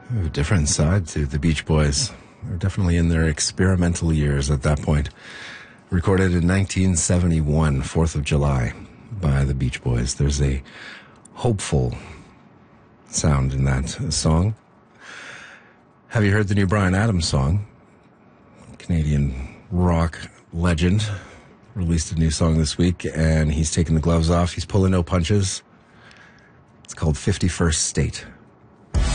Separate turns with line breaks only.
A different side to the Beach Boys. They're definitely in their experimental years at that point. Recorded in 1971, 4th of July, by the Beach Boys. There's a hopeful sound in that song. Have you heard the new Bryan Adams song? Canadian rock legend released a new song this week, and he's taking the gloves off. He's pulling no punches. It's called 51st State.